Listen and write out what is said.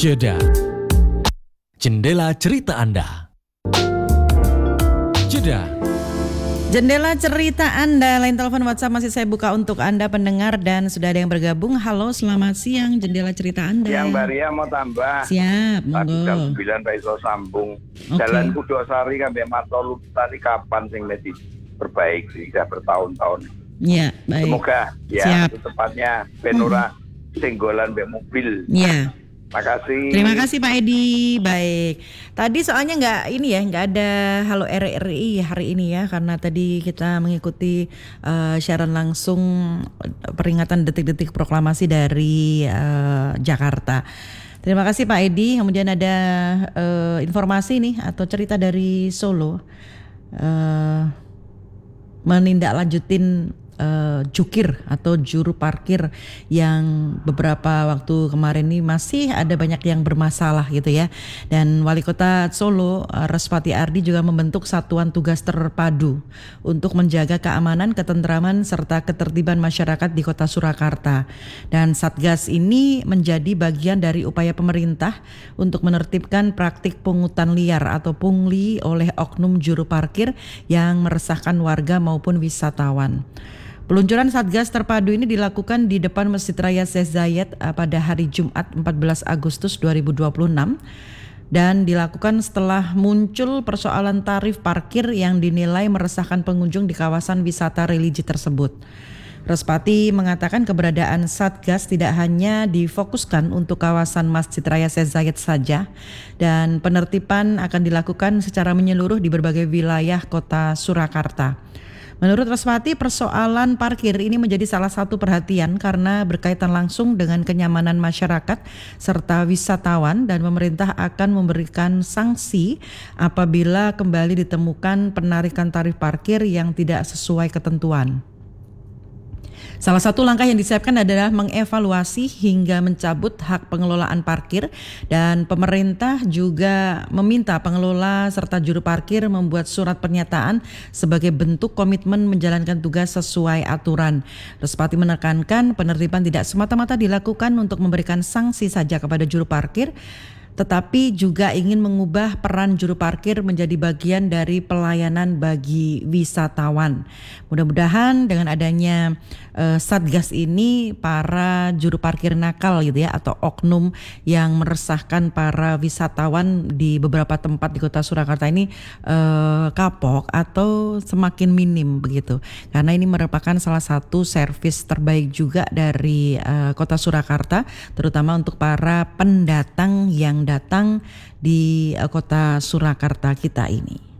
Jeda. Jendela cerita Anda. Jeda. Jendela cerita Anda, line telepon WhatsApp masih saya buka untuk Anda pendengar dan sudah ada yang bergabung. Halo, selamat siang Jendela cerita Anda. Yang Mbak Ria mau tambah. Siap, Tadi jam monggo. 9 Pak iso sambung. Oke. Jalan Kudosari sampai Matolu tadi kapan sing mesti perbaiki sudah bertahun-tahun. Ya, baik. Semoga ya Siap. itu tepatnya Benura singgolan mbek mobil. Ya. Makasih. Terima kasih Pak Edi. Baik. Tadi soalnya nggak ada Halo RRI hari ini ya, karena tadi kita mengikuti siaran langsung peringatan detik-detik proklamasi dari Jakarta. Terima kasih Pak Edi. Kemudian ada informasi nih atau cerita dari Solo, menindaklanjutin jukir atau juru parkir yang beberapa waktu kemarin ini masih ada banyak yang bermasalah gitu ya. Dan Wali Kota Solo Respati Ardi juga membentuk satuan tugas terpadu untuk menjaga keamanan, ketentraman serta ketertiban masyarakat di Kota Surakarta. Dan Satgas ini menjadi bagian dari upaya pemerintah untuk menertibkan praktik pungutan liar atau pungli oleh oknum juru parkir yang meresahkan warga maupun wisatawan. Peluncuran Satgas terpadu ini dilakukan di depan Masjid Raya Syekh Zayed pada hari Jumat 14 Agustus 2026 dan dilakukan setelah muncul persoalan tarif parkir yang dinilai meresahkan pengunjung di kawasan wisata religi tersebut. Respati mengatakan keberadaan Satgas tidak hanya difokuskan untuk kawasan Masjid Raya Syekh Zayed saja dan penertiban akan dilakukan secara menyeluruh di berbagai wilayah Kota Surakarta. Menurut Respati, persoalan parkir ini menjadi salah satu perhatian karena berkaitan langsung dengan kenyamanan masyarakat serta wisatawan dan pemerintah akan memberikan sanksi apabila kembali ditemukan penarikan tarif parkir yang tidak sesuai ketentuan. Salah satu langkah yang disiapkan adalah mengevaluasi hingga mencabut hak pengelolaan parkir dan pemerintah juga meminta pengelola serta juru parkir membuat surat pernyataan sebagai bentuk komitmen menjalankan tugas sesuai aturan. Respati menekankan penertiban tidak semata-mata dilakukan untuk memberikan sanksi saja kepada juru parkir, tetapi juga ingin mengubah peran juru parkir menjadi bagian dari pelayanan bagi wisatawan. Mudah-mudahan dengan adanya Satgas ini para juru parkir nakal gitu ya atau oknum yang meresahkan para wisatawan di beberapa tempat di Kota Surakarta ini kapok atau semakin minim begitu. Karena ini merupakan salah satu servis terbaik juga dari Kota Surakarta, terutama untuk para pendatang yang datang di Kota Surakarta kita ini.